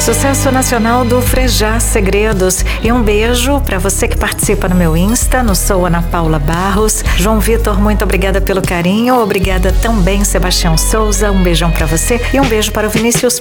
Sucesso nacional do Frejá Segredos. E um beijo para você que participa no meu Insta, no Sou Ana Paula Barros. João Vitor, muito obrigada pelo carinho. Obrigada também, Sebastião Souza. Um beijão para você e um beijo para o Vinícius